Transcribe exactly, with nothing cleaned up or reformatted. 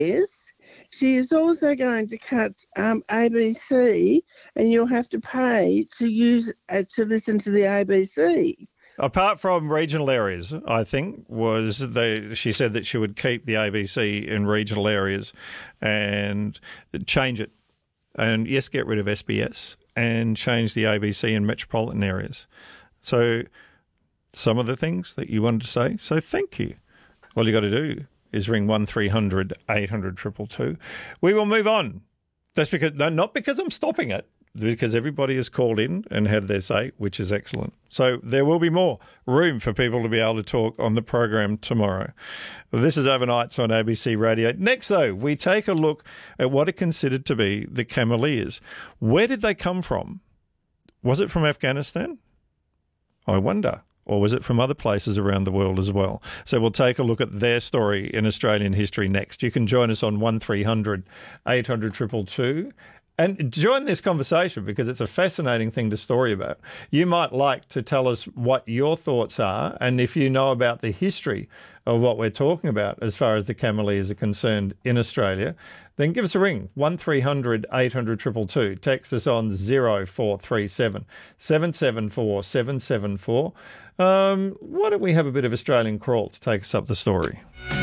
Yes, she is also going to cut um, A B C, and you'll have to pay to use uh, to listen to the A B C. Apart from regional areas, I think, was the, she said that she would keep the A B C in regional areas and change it. And yes, get rid of S B S and change the A B C in metropolitan areas. So some of the things that you wanted to say, so thank you. All you got to do is ring one three hundred eight hundred two two two. We will move on. That's because, no, not because I'm stopping it, because everybody has called in and had their say, which is excellent. So there will be more room for people to be able to talk on the program tomorrow. This is Overnights on A B C Radio. Next, though, we take a look at what are considered to be the Cameleers. Where did they come from? Was it from Afghanistan? I wonder. Or was it from other places around the world as well? So we'll take a look at their story in Australian history next. You can join us on one three hundred eight hundred two two two. And join this conversation because it's a fascinating thing to story about. You might like to tell us what your thoughts are, and if you know about the history of what we're talking about as far as the Cameleers are concerned in Australia, then give us a ring, one three hundred eight hundred two two two. Text us on zero four three seven seven seven four seven seven four. Um, why don't we have a bit of Australian crawl to take us up the story?